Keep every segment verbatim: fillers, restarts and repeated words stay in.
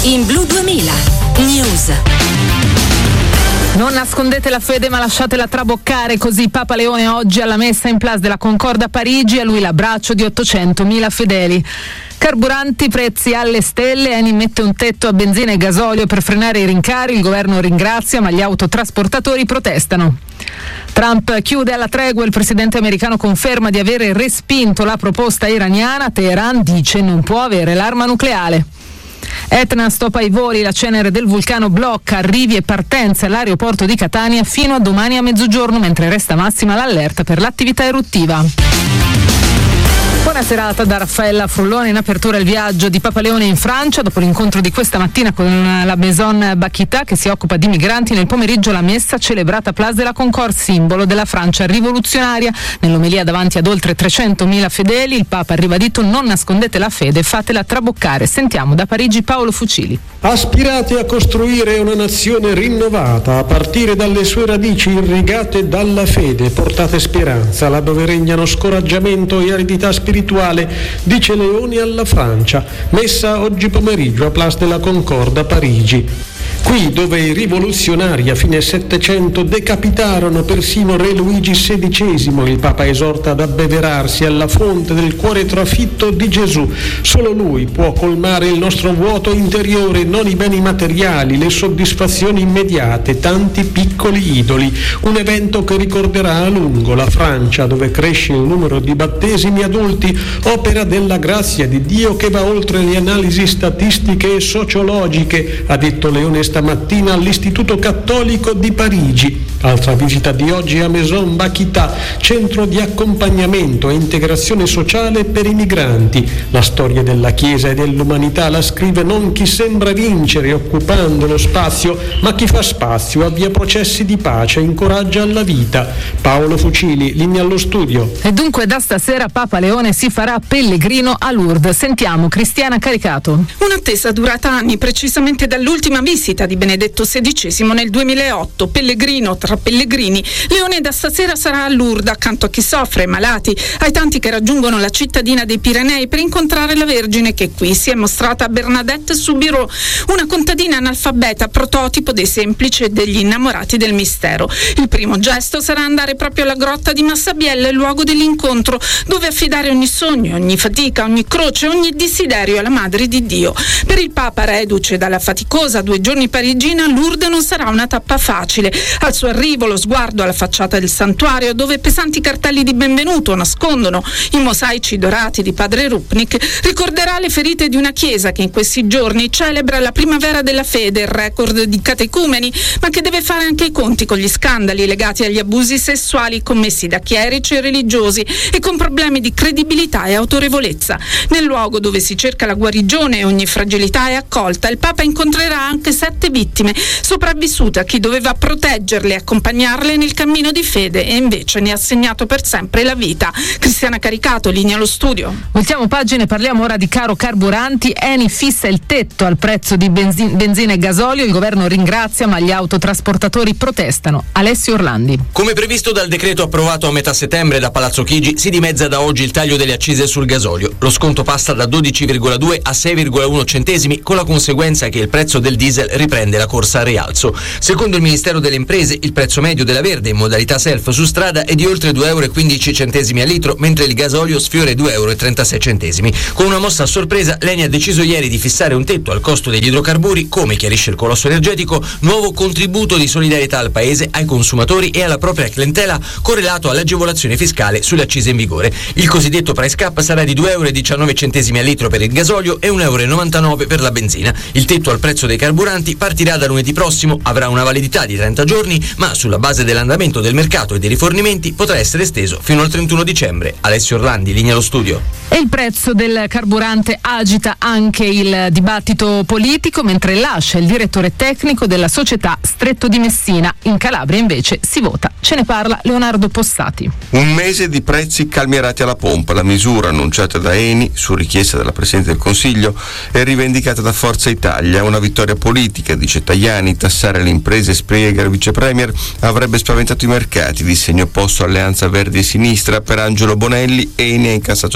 In Blu duemila News. Non nascondete la fede ma lasciatela traboccare, così Papa Leone oggi alla messa in Place della Concordia a Parigi, a lui l'abbraccio di ottocentomila fedeli. Carburanti, prezzi alle stelle, Eni mette un tetto a benzina e gasolio per frenare i rincari, il governo ringrazia ma gli autotrasportatori protestano. Trump chiude alla tregua, il presidente americano conferma di avere respinto la proposta iraniana, Teheran dice non può avere l'arma nucleare. Etna stoppa i voli, la cenere del vulcano blocca arrivi e partenze all'aeroporto di Catania fino a domani a mezzogiorno, mentre resta massima l'allerta per l'attività eruttiva. Buona serata da Raffaella Frullone. In apertura il viaggio di Papa Leone in Francia. Dopo l'incontro di questa mattina con la Maison Bakita che si occupa di migranti, nel pomeriggio la messa celebrata a Place de la Concorde, simbolo della Francia rivoluzionaria. Nell'omelia davanti ad oltre trecentomila fedeli il Papa ha ribadito: non nascondete la fede, fatela traboccare. Sentiamo da Parigi Paolo Fucili. Aspirate a costruire una nazione rinnovata a partire dalle sue radici irrigate dalla fede. Portate speranza là dove regnano scoraggiamento e aridità spirituale, dice Leone alla Francia. Messa oggi pomeriggio a Place de la Concorde a Parigi. Qui dove i rivoluzionari a fine Settecento decapitarono persino Re Luigi sedicesimo, il Papa esorta ad abbeverarsi alla fonte del cuore trafitto di Gesù. Solo Lui può colmare il nostro vuoto interiore, non i beni materiali, le soddisfazioni immediate, tanti piccoli idoli. Un evento che ricorderà a lungo la Francia, dove cresce il numero di battesimi adulti, opera della grazia di Dio che va oltre le analisi statistiche e sociologiche, ha detto Leone stamattina all'Istituto Cattolico di Parigi. Altra visita di oggi a Maison Bakita, centro di accompagnamento e integrazione sociale per i migranti. La storia della Chiesa e dell'umanità la scrive non chi sembra vincere occupando lo spazio, ma chi fa spazio, avvia processi di pace, incoraggia alla vita. Paolo Fucili, linea allo studio. E dunque da stasera Papa Leone si farà pellegrino a Lourdes. Sentiamo Cristiana Caricato. Un'attesa durata anni, precisamente dall'ultima visita di Benedetto sedicesimo nel duemilaotto. Pellegrino tra pellegrini, Leone da stasera sarà a Lourdes accanto a chi soffre, ai malati, ai tanti che raggiungono la cittadina dei Pirenei per incontrare la Vergine che qui si è mostrata a Bernadette Soubirous, una contadina analfabeta, prototipo dei semplici e degli innamorati del mistero. Il primo gesto sarà andare proprio alla grotta di Massabielle, luogo dell'incontro, dove affidare ogni sogno, ogni fatica, ogni croce, ogni desiderio alla Madre di Dio. Per il Papa, reduce dalla faticosa due giorni parigina, Lourdes non sarà una tappa facile. Al suo arrivo lo sguardo alla facciata del santuario, dove pesanti cartelli di benvenuto nascondono i mosaici dorati di padre Rupnik, ricorderà le ferite di una chiesa che in questi giorni celebra la primavera della fede, il record di catecumeni, ma che deve fare anche i conti con gli scandali legati agli abusi sessuali commessi da chierici e religiosi e con problemi di credibilità e autorevolezza. Nel luogo dove si cerca la guarigione e ogni fragilità è accolta, il Papa incontrerà anche sette vittime sopravvissute a chi doveva proteggerle e accompagnarle nel cammino di fede e invece ne ha segnato per sempre la vita. Cristiana Caricato, linea allo studio. Voltiamo pagine, parliamo ora di caro carburanti. Eni fissa il tetto al prezzo di benzin- benzina e gasolio, il governo ringrazia ma gli autotrasportatori protestano. Alessio Orlandi. Come previsto dal decreto approvato a metà settembre da Palazzo Chigi, si dimezza da oggi il taglio delle accise sul gasolio. Lo sconto passa da dodici virgola due a sei virgola uno centesimi, con la conseguenza che il prezzo del diesel riprende la corsa a rialzo. Secondo il Ministero delle Imprese, il prezzo medio della Verde in modalità self su strada è di oltre due virgola quindici euro al litro, mentre il gasolio sfiora i due virgola trentasei euro. Con una mossa a sorpresa, l'Eni ha deciso ieri di fissare un tetto al costo degli idrocarburi, come chiarisce il colosso energetico, nuovo contributo di solidarietà al Paese, ai consumatori e alla propria clientela, correlato all'agevolazione fiscale sulle accise in vigore. Il cosiddetto price cap sarà di due virgola diciannove euro al litro per il gasolio e uno virgola novantanove euro per la benzina. Il tetto al prezzo dei carburanti partirà da lunedì prossimo, avrà una validità di trenta giorni, ma sulla base dell'andamento del mercato e dei rifornimenti potrà essere esteso fino al trentuno dicembre. Alessio Orlandi, linea allo studio. E il prezzo del carburante agita anche il dibattito politico, mentre lascia il direttore tecnico della società Stretto di Messina. In Calabria invece si vota. Ce ne parla Leonardo Possati. Un mese di prezzi calmierati alla pompa. La misura annunciata da Eni su richiesta della Presidente del Consiglio è rivendicata da Forza Italia. Una vittoria politica, dice Tajani. Tassare le imprese, spiega il vice premier, avrebbe spaventato i mercati. Di segno opposto Alleanza Verdi e Sinistra. Per Angelo Bonelli, Eni ha incassato decine di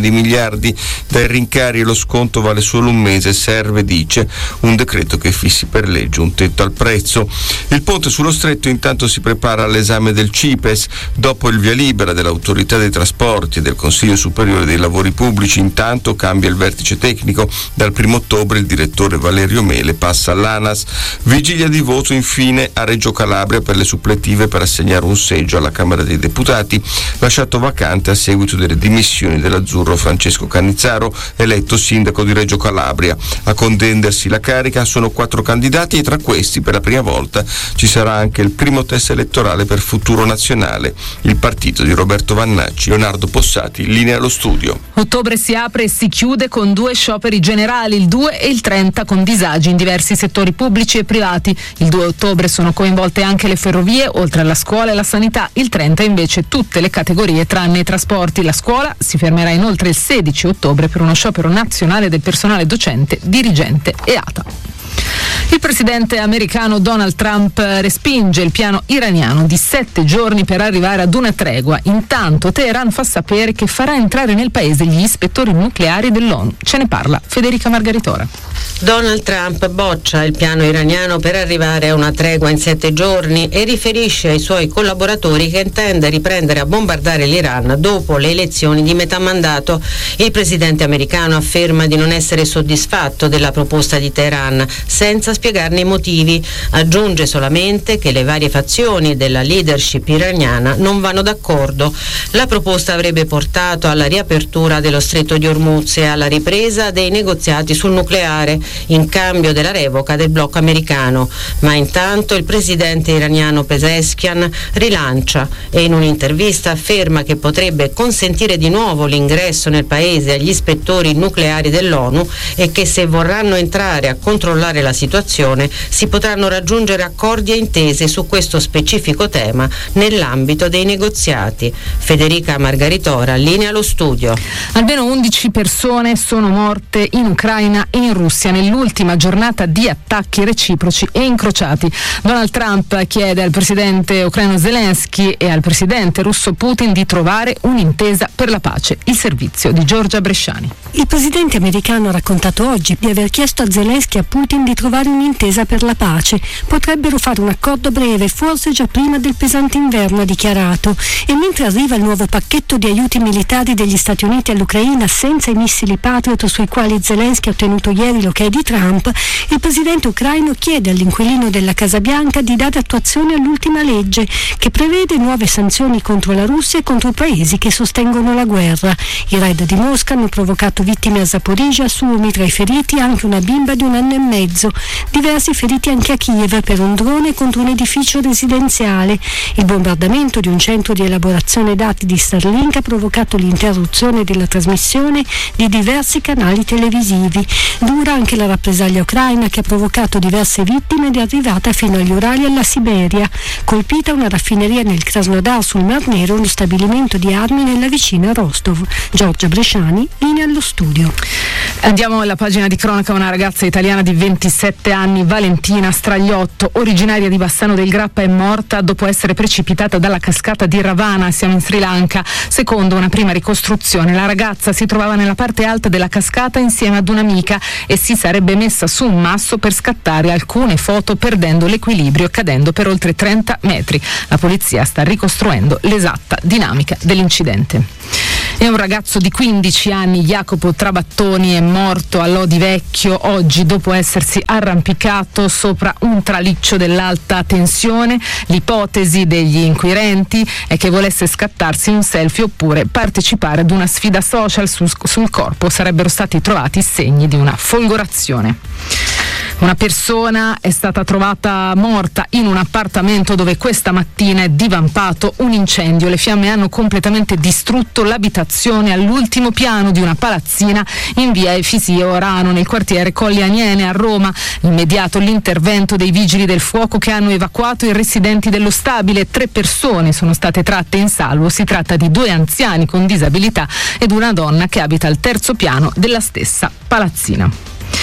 di miliardi dai rincari e lo sconto vale solo un mese. Serve, dice, un decreto che fissi per legge un tetto al prezzo. Il ponte sullo stretto intanto si prepara all'esame del C I P E S. Dopo il via libera dell'autorità dei trasporti e del Consiglio Superiore dei Lavori Pubblici, intanto cambia il vertice tecnico. Dal primo ottobre il direttore Valerio Mele passa all'ANAS. Vigilia di voto infine a Reggio Calabria per le suppletive per assegnare un seggio alla Camera dei Deputati, lasciato vacante a seguito delle dimissioni dell'azzurro Francesco Cannizzaro, eletto sindaco di Reggio Calabria. A contendersi la carica sono quattro candidati e tra questi per la prima volta ci sarà anche il primo test elettorale per Futuro Nazionale, il partito di Roberto Vannacci. Leonardo Possati, linea allo studio. Ottobre si apre e si chiude con due scioperi generali, il due e il trenta, con disagi in diversi settori pubblici e privati. Il due ottobre sono coinvolte anche le ferrovie, oltre alla scuola e la sanità. Il trenta invece tutte le categorie tranne i trasporti. La scuola si fermerà inoltre il sedici ottobre per uno sciopero nazionale del personale docente, dirigente e A T A. Il presidente americano Donald Trump respinge il piano iraniano di sette giorni per arrivare ad una tregua. Intanto Teheran fa sapere che farà entrare nel paese gli ispettori nucleari dell'ONU. Ce ne parla Federica Margaritora. Donald Trump boccia il piano iraniano per arrivare a una tregua in sette giorni e riferisce ai suoi collaboratori che intende riprendere a bombardare l'Iran dopo le elezioni di metà mandato. Il presidente americano afferma di non essere soddisfatto della proposta di Teheran, senza spiegarne i motivi. Aggiunge solamente che le varie fazioni della leadership iraniana non vanno d'accordo. La proposta avrebbe portato alla riapertura dello stretto di Hormuz e alla ripresa dei negoziati sul nucleare, in cambio della revoca del blocco americano. Ma intanto il presidente iraniano Pezeshkian rilancia e in un'intervista afferma che potrebbe consentire di nuovo l'ingresso nel paese agli ispettori nucleari dell'ONU e che se vorranno entrare a controllare la situazione si potranno raggiungere accordi e intese su questo specifico tema nell'ambito dei negoziati. Federica Margaritora, linea allo studio. Almeno undici persone sono morte in Ucraina e in Russia nell'ultima giornata di attacchi reciproci e incrociati. Donald Trump chiede al presidente ucraino Zelensky e al presidente russo Putin di trovare un'intesa per la pace. Il servizio di Giorgia Bresciani. Il presidente americano ha raccontato oggi di aver chiesto a Zelensky e a Putin di trovare un'intesa per la pace. Potrebbero fare un accordo breve, forse già prima del pesante inverno, ha dichiarato. E mentre arriva il nuovo pacchetto di aiuti militari degli Stati Uniti all'Ucraina senza i missili Patriot sui quali Zelensky ha ottenuto ieri l'ok di Trump, il presidente ucraino chiede all'inquilino della Casa Bianca di dare attuazione all'ultima legge che prevede nuove sanzioni contro la Russia e contro i paesi che sostengono la guerra. I raid di Mosca hanno provocato vittime a Zaporizhzhia, Sumi, tra i feriti anche una bimba di un anno e mezzo. Diversi feriti anche a Kiev per un drone contro un edificio residenziale. Il bombardamento di un centro di elaborazione dati di Starlink ha provocato l'interruzione della trasmissione di diversi canali televisivi. Dura anche la rappresaglia ucraina che ha provocato diverse vittime ed è arrivata fino agli Urali e alla Siberia. Colpita una raffineria nel Krasnodar sul Mar Nero e uno stabilimento di armi nella vicina Rostov. Giorgia Bresciani, linea allo studio. Andiamo alla pagina di cronaca. Una ragazza italiana di ventisette anni, Valentina Stragliotto, originaria di Bassano del Grappa, è morta dopo essere precipitata dalla cascata di Ravana, siamo in Sri Lanka. Secondo una prima ricostruzione, la ragazza si trovava nella parte alta della cascata insieme ad un'amica e si sarebbe messa su un masso per scattare alcune foto, perdendo l'equilibrio e cadendo per oltre trenta metri. La polizia sta ricostruendo l'esatta dinamica dell'incidente. E un ragazzo di quindici anni, Jacopo Trabattoni, è morto a Lodi Vecchio oggi dopo essersi arrampicato sopra un traliccio dell'alta tensione. L'ipotesi degli inquirenti è che volesse scattarsi un selfie oppure partecipare ad una sfida social. Sul, sul corpo sarebbero stati trovati segni di una folgorazione. Una persona è stata trovata morta in un appartamento dove questa mattina è divampato un incendio. Le fiamme hanno completamente distrutto l'abitazione all'ultimo piano di una palazzina in via Efisio Orano, nel quartiere Colli Aniene a Roma. Immediato l'intervento dei vigili del fuoco che hanno evacuato i residenti dello stabile. Tre persone sono state tratte in salvo. Si tratta di due anziani con disabilità ed una donna che abita al terzo piano della stessa palazzina.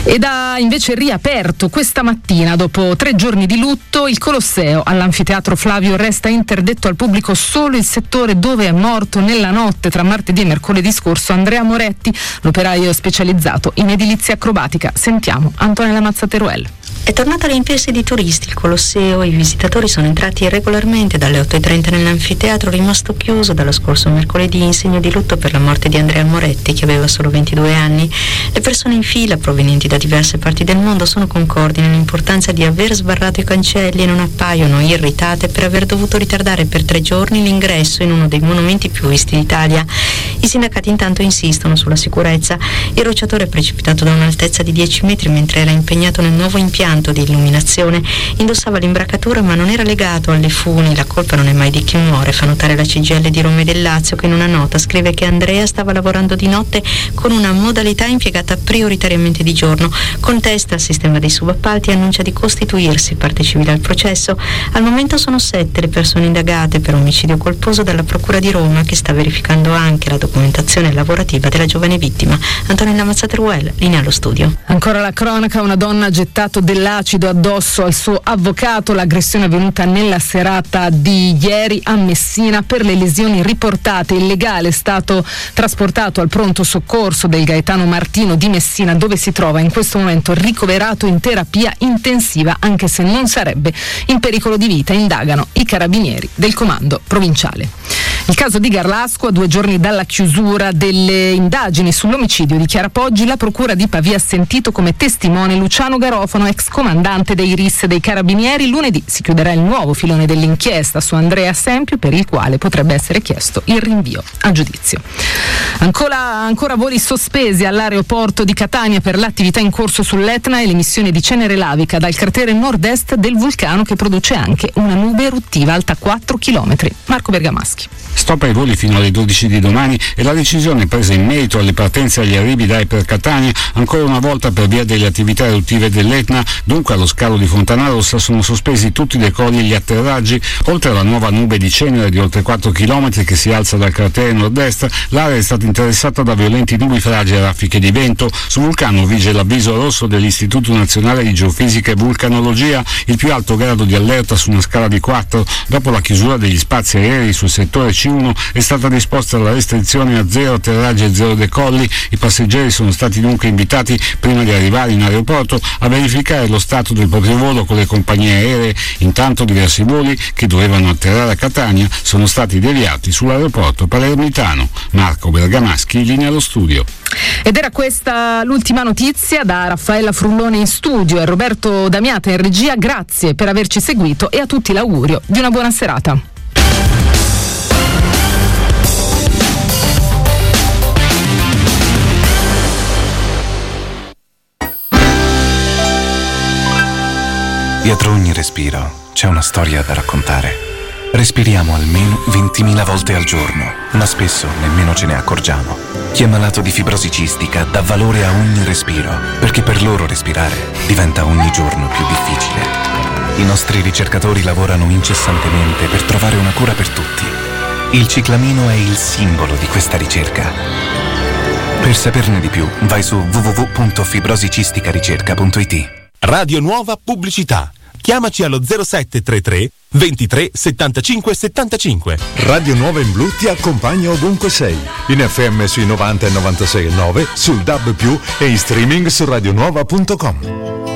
Ed ha invece riaperto questa mattina, dopo tre giorni di lutto, il Colosseo. All'anfiteatro Flavio resta interdetto al pubblico solo il settore dove è morto nella notte tra martedì e mercoledì scorso Andrea Moretti, l'operaio specializzato in edilizia acrobatica. Sentiamo Antonella Mazzateruel. È tornato a riempirsi di turisti il Colosseo. I visitatori sono entrati regolarmente dalle otto e trenta nell'anfiteatro rimasto chiuso dallo scorso mercoledì in segno di lutto per la morte di Andrea Moretti, che aveva solo ventidue anni. Le persone in fila provenienti da diverse parti del mondo sono concordi nell'importanza di aver sbarrato i cancelli e non appaiono irritate per aver dovuto ritardare per tre giorni l'ingresso in uno dei monumenti più visti d'Italia. I sindacati intanto insistono sulla sicurezza. Il rocciatore è precipitato da un'altezza di dieci metri mentre era impegnato nel nuovo impianto di illuminazione. Indossava l'imbracatura ma non era legato alle funi. La colpa non è mai di chi muore, fa notare la C G I L di Roma e del Lazio, che in una nota scrive che Andrea stava lavorando di notte con una modalità impiegata prioritariamente di giorno. Contesta il sistema dei subappalti e annuncia di costituirsi parte civile al processo. Al momento sono sette le persone indagate per omicidio colposo dalla Procura di Roma, che sta verificando anche la documentazione lavorativa della giovane vittima. Antonella Mazzateruel, linea allo studio. Ancora la cronaca: una donna ha gettato dell'acido addosso al suo avvocato. L'aggressione è avvenuta nella serata di ieri a Messina. Per le lesioni riportate, il legale è stato trasportato al pronto soccorso del Gaetano Martino di Messina, dove si trova in questo momento ricoverato in terapia intensiva, anche se non sarebbe in pericolo di vita. Indagano i carabinieri del comando provinciale. Il caso di Garlasco, a due giorni dalla chiusura delle indagini sull'omicidio di Chiara Poggi, la procura di Pavia ha sentito come testimone Luciano Garofano, ex comandante dei R I S dei Carabinieri. Lunedì si chiuderà il nuovo filone dell'inchiesta su Andrea Sempio, per il quale potrebbe essere chiesto il rinvio a giudizio. Ancora, ancora voli sospesi all'aeroporto di Catania per l'attività in corso sull'Etna e l'emissione di cenere lavica dal cratere nord-est del vulcano, che produce anche una nube eruttiva alta quattro chilometri. Marco Bergamaschi. Stop ai voli fino alle dodici di domani e la decisione presa in merito alle partenze e agli arrivi da e per Catania ancora una volta per via delle attività eruttive dell'Etna. Dunque allo scalo di Fontanarossa sono sospesi tutti i decolli e gli atterraggi. Oltre alla nuova nube di cenere di oltre quattro chilometri che si alza dal cratere nord-est, l'area è stata interessata da violenti nubifragi e raffiche di vento. Sul vulcano vige l'avviso rosso dell'Istituto Nazionale di Geofisica e Vulcanologia, il più alto grado di allerta su una scala di quattro. Dopo la chiusura degli spazi aerei sul settore C uno è stata disposta la restrizione a zero atterraggi e zero decolli. I passeggeri sono stati dunque invitati, prima di arrivare in aeroporto, a verificare lo stato del proprio volo con le compagnie aeree. Intanto diversi voli che dovevano atterrare a Catania sono stati deviati sull'aeroporto palermitano. Marco Bergamaschi, linea allo studio. Ed era questa l'ultima notizia da Raffaella Frullone in studio e Roberto Damiata in regia. Grazie per averci seguito e a tutti l'augurio di una buona serata. Dietro ogni respiro c'è una storia da raccontare. Respiriamo almeno ventimila volte al giorno, ma spesso nemmeno ce ne accorgiamo. Chi è malato di fibrosi cistica dà valore a ogni respiro, perché per loro respirare diventa ogni giorno più difficile. I nostri ricercatori lavorano incessantemente per trovare una cura per tutti. Il ciclamino è il simbolo di questa ricerca. Per saperne di più, vai su w w w punto fibrosicisticaricerca punto i t. Radio Nuova Pubblicità. Chiamaci allo zero sette tre tre ventitré settantacinque settantacinque. Radio Nuova in Blu ti accompagna ovunque sei. In F M sui novanta e novantasei e nove, sul D A B più, e in streaming su radionuova punto com.